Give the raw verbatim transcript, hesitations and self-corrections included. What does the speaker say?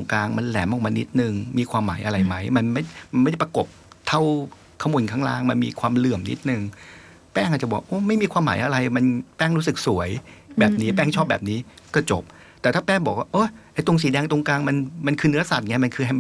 กลางมันแหลมออกมานิดนึงมีความหมายอะไรไหมมันไม่มันไม่ได้ประกบเท่าข้างบนข้างล่างมันมีความเหลื่อมนิดนึงแป้งอาจจะบอกโอ้ไม่มีความหมายอะไรมันแป้งรู้สึกสวยแบบนี้แป้งชอบแบบนี้ก็จบแต่ถ้าแป้งบอกว่าโอ้ไอ้ตรงสีแดงตรงกลางมันมันคือเนื้อสัตว์ไงมันคือ